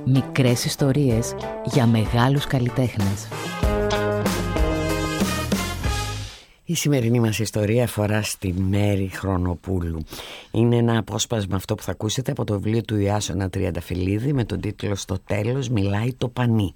Μικρές ιστορίες για μεγάλους καλλιτέχνες. Η σημερινή μας ιστορία αφορά στη Μέρη Χρονοπούλου. Είναι ένα απόσπασμα αυτό που θα ακούσετε από το βιβλίο του Ιάσονα Τριανταφυλλίδη με τον τίτλο «Στο τέλος μιλάει το πανί».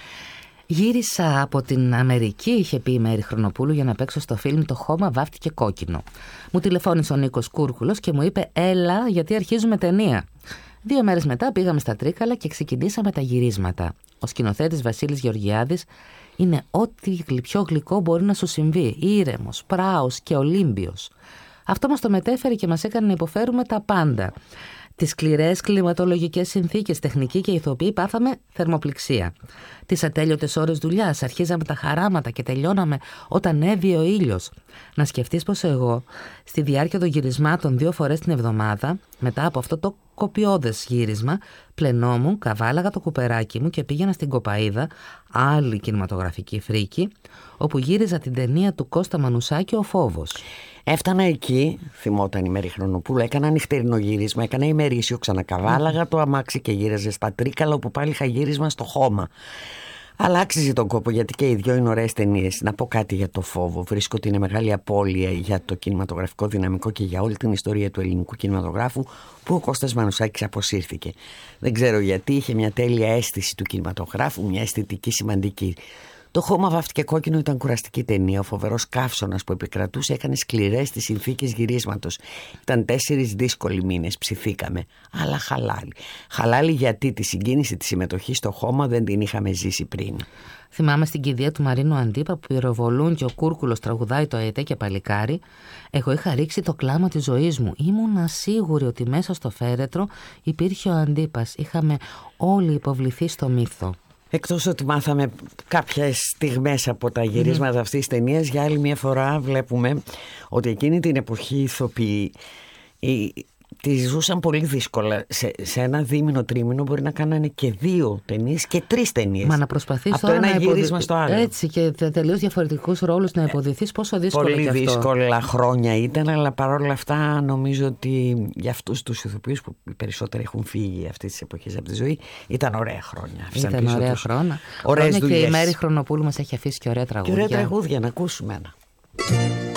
Γύρισα από την Αμερική, είχε πει η Μέρη Χρονοπούλου, για να παίξω στο φιλμ «Το χώμα βάφτηκε κόκκινο». Μου τηλεφώνησε ο Νίκος Κούρκουλος και μου είπε «Έλα, γιατί αρχίζουμε ταινία». 2 μέρες μετά πήγαμε στα Τρίκαλα και ξεκινήσαμε τα γυρίσματα. Ο σκηνοθέτης Βασίλης Γεωργιάδης είναι ό,τι πιο γλυκό μπορεί να σου συμβεί. Ήρεμος, πράος και ολύμπιος. Αυτό μας το μετέφερε και μας έκανε να υποφέρουμε τα πάντα. Τις σκληρές κλιματολογικές συνθήκες, τεχνική και ηθοποιοί, πάθαμε θερμοπληξία. Τις ατέλειωτες ώρες δουλειάς, αρχίζαμε τα χαράματα και τελειώναμε όταν έβγαινε ο ήλιος. Να σκεφτείς πως εγώ, στη διάρκεια των γυρισμάτων 2 φορές την εβδομάδα, μετά από αυτό το κοπιώδες γύρισμα, πλενόμουν, καβάλαγα το κουπεράκι μου και πήγαινα στην Κοπαΐδα, άλλη κινηματογραφική φρίκη, όπου γύριζα την ταινία του Κώστα Μανουσάκη «Ο Φόβος». Έφτανα εκεί, θυμόταν η Μέρη Χρονοπούλου, έκανα νυχτερινό γύρισμα, έκανα ημερήσιο, ξανακαβάλαγα το αμάξι και γύραζε στα Τρίκαλα, όπου πάλι είχα γύρισμα στο χώμα. Αλλά άξιζε τον κόπο, γιατί και οι δυο είναι ωραίες ταινίες. Να πω κάτι για το Φόβο. Βρίσκω ότι είναι μεγάλη απώλεια για το κινηματογραφικό δυναμικό και για όλη την ιστορία του ελληνικού κινηματογράφου που ο Κώστας Μανουσάκης αποσύρθηκε. Δεν ξέρω γιατί, είχε μια τέλεια αίσθηση του κινηματογράφου, μια αισθητική σημαντική. Το χώμα βάφτηκε κόκκινο ήταν κουραστική ταινία. Ο φοβερός καύσωνας που επικρατούσε έκανε σκληρές τις συνθήκες γυρίσματος. Ήταν 4 δύσκολοι μήνες, ψηθήκαμε. Αλλά χαλάλι. Χαλάλι γιατί τη συγκίνηση της συμμετοχής στο χώμα δεν την είχαμε ζήσει πριν. Θυμάμαι στην κηδεία του Μαρίνου Αντίπα που πυροβολούν και ο Κούρκουλος τραγουδάει το «Αετέ και παλικάρι». Εγώ είχα ρίξει το κλάμα της ζωής μου. Ήμουν σίγουρη ότι μέσα στο φέρετρο υπήρχε ο Αντίπας. Είχαμε όλοι υποβληθεί στο μύθο. Εκτός ότι μάθαμε κάποιες στιγμές από τα γυρίσματα αυτής της ταινίας, για άλλη μια φορά βλέπουμε ότι εκείνη την εποχή οι ηθοποιοί τη ζούσαν πολύ δύσκολα. Σε ένα δίμηνο, τρίμηνο μπορεί να κάνανε και 2 ταινίες και 3 ταινίες. Μα να προσπαθείς από το ένα γύρισμα στο άλλο. Έτσι, και τελείως διαφορετικούς ρόλους να υποδηθείς, πόσο δύσκολο πολύ και αυτό. Πολύ δύσκολα χρόνια ήταν, αλλά παρόλα αυτά νομίζω ότι για αυτούς τους ηθοποιούς που οι περισσότεροι έχουν φύγει αυτής της εποχής από τη ζωή, ήταν ωραία χρόνια. Ήταν ωραία χρόνια. Ωραίες δουλειές. Και η Μέρη Χρονοπούλου μας έχει αφήσει και ωραία τραγούδια. Και ωραία τραγούδια, να ακούσουμε ένα.